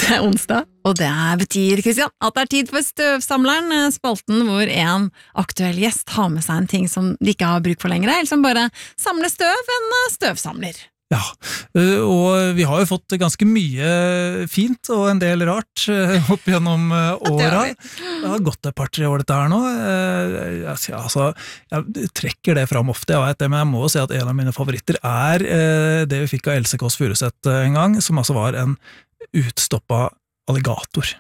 Det onsdag, og det betyr, Kristian, at det tid for Støvsamleren, spalten hvor en aktuell gjest har med seg en ting som de ikke har bruk for lenger, eller som bare samler støv, en støvsamler. Ja, og vi har jo fått ganske mye fint og en del rart opp gjennom åra. Det har gått et par-tre år dette her nå. Jeg trekker det fram ofte, jeg vet det, men jeg må si at en av mine favoritter det vi fikk av Else Kåss Furuseth en gang, som altså var en utstoppa alligator.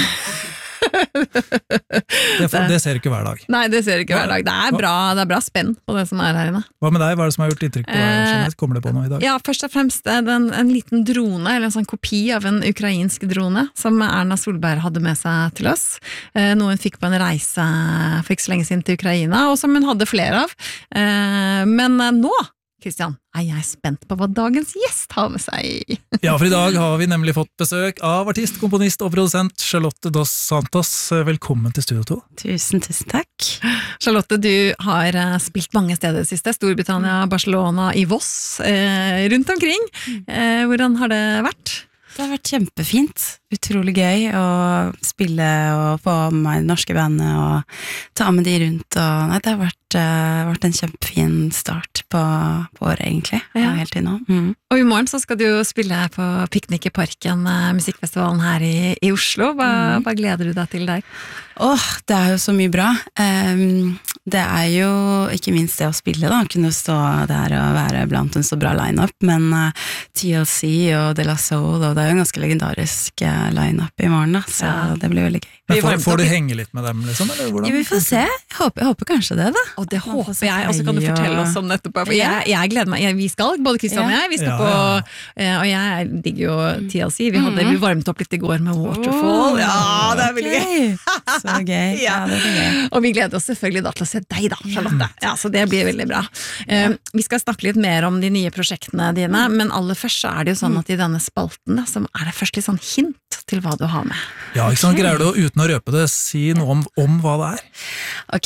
Det ser du ikke hver dag. Nei, det ser du ikke hver dag. Det er bra spenn på det som her inne. Hva med deg? Hva det som har gjort inntrykk på deg? Kommer det på noe i dag? Ja, først og fremst en liten drone, eller en sånn kopi av en ukrainsk drone, som Erna Solberg hadde med seg til oss. Noe hun fikk på en reise for ikke så lenge siden til Ukraina, og som hun hadde flere av. Men nå, Kristian, jeg spent på hva dagens gjest har med seg. Ja, for i dag har vi nemlig fått besøk av artist, komponist og produsent Charlotte Dos Santos. Velkommen til Studio 2. Tusen takk. Charlotte, du har spilt mange steder det siste. Storbritannia, Barcelona, i Voss, rundt omkring. Hvordan har det vært? Det har vært kjempefint. Utrolig gøy å spille og få med norske bandet og ta med de rundt. Og, det har vært en kjempefin start på året, egentlig. Ja. Helt til nå. Og i morgen så skal du jo spille på Piknik i Parken, musikkfestivalen her i Oslo. Hva gleder du deg til der? Det er jo så mye bra. Det er jo ikke minst det å spille da, kunne stå der og være blant en så bra line-up, men TLC og De La Soul, og det er jo en ganske legendarisk line-up i morgen da, så det blir veldig gøy. Men får du henge litt med dem, liksom, eller hvordan? Ja, vi får se. Jeg håper kanskje det da. Og det håper jeg, og så kan du fortelle oss om nettopp, for jeg gleder meg, vi skal, både Kristian og jeg, vi skal på, og jeg digger jo TLC, vi varmet opp litt i går med Waterfall, det er veldig gøy. Så gøy, det er gøy. Og vi gleder oss selvfølgelig da til å se deg da, Charlotte. Ja, så det blir veldig bra. Vi skal snakke litt mer om de nye prosjektene dine, men aller først så det jo sånn at i denne spalten da, så det først litt sånn hint til hva du har med. Ja, ikke sant? Greier du uten å røpe det, si noe om hva det er? Ok,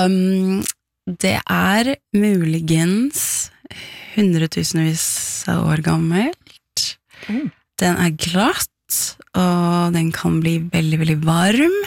det muligens 100 000 år gammelt. Den glatt, og den kan bli veldig, veldig varm.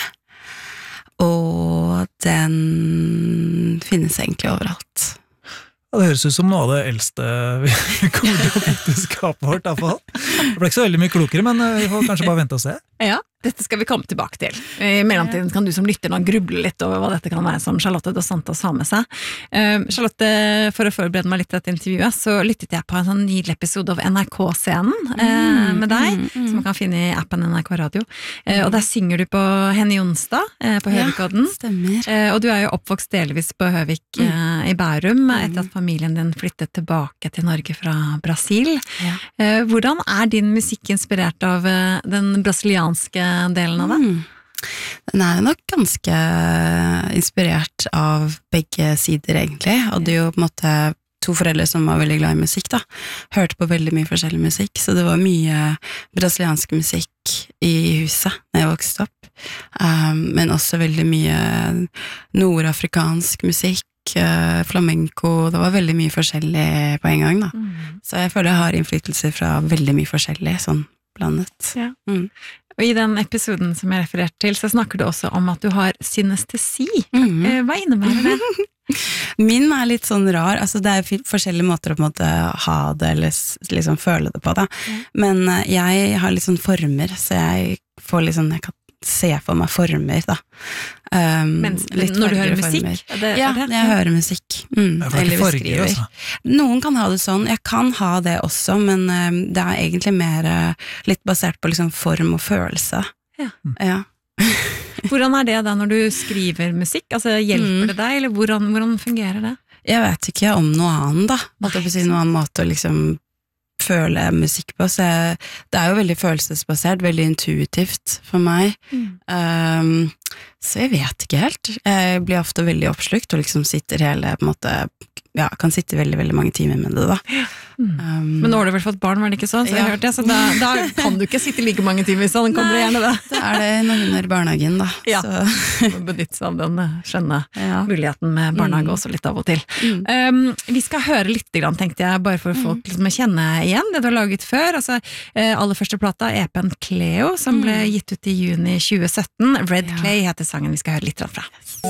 Og den finnes egentlig overalt. Ja, det høres ut som noe av det eldste vi kommer til å bytte skapet vårt, i hvert fall. Det ble ikke så veldig mye klokere, men vi får kanskje bare vente og se. Ja, dette skal vi komme tilbake til. I mellomtiden kan du som lytter nå gruble litt over hva dette kan være som Charlotte Dos Santos har med seg. Charlotte, for å forberede meg litt til dette intervjuet, så lyttet jeg på en sånn nydelig episode av NRK-scenen med deg, som man kan finne i appen NRK Radio. Og der synger du på Henny Jonstad, på Høvikodden. Ja, stemmer. Og du jo oppvokst delvis på Høvik i Bærum, etter at familien din flyttet tilbake til Norge fra Brasil. Ja. Hvordan din musikk inspirert av den brasilianske delen av det? Den nok ganske inspirert av begge sider egentlig, og det jo på en måte to foreldre som var veldig glad i musikk da, hørte på veldig mye forskjellig musikk, så det var mye brasiliansk musikk i huset når jeg vokste opp, men også veldig mye nordafrikansk musikk, flamenco, det var veldig mye forskjellig på en gang da, så jeg føler jeg har innflytelse fra veldig mye forskjellig, sånn blandet. Ja. Og i den episoden som jeg refererte til, så snakker du også om at du har synestesi. Hva innebærer det? Min litt sånn rar, altså det forskjellige måter å på en måte ha det, eller liksom føle det på da. Men jeg har litt sånn former, så jeg får litt sånn, jeg kan se for meg former da. Litt når du hører musikk? Når jeg hører musikk. Eller beskriver. Altså. Noen kan ha det sånn, jeg kan ha det også, men det egentlig mer litt basert på liksom form og følelse. Ja. Hvordan det da når du skriver musikk? Altså, hjelper det deg, eller hvordan fungerer det? Jeg vet ikke om noe annet da. Måtte jeg si noen annen måte å liksom føle musikk på, så det jo veldig følelsesbasert, veldig intuitivt for meg. Så jeg vet ikke helt. Jeg blir ofte veldig oppslukt og liksom sitter hele på en måte kan sitte veldig, veldig mange timer med det da. Men nå har du vel fått barn, var det ikke sånn? Så jeg hørte det, så da kan du ikke sitte like mange timer, så den kommer gjerne det. Da er det noen under barnehagen da. Ja, Så. benytte seg av den skjønne muligheten med barnehage også litt av og til. Vi skal høre litt, tenkte jeg, bare for folk liksom å kjenne igjen det du har laget før. Altså, aller første plata, EPen Cleo, som ble gitt ut i juni 2017. Red Clay heter sangen vi skal høre litt fra.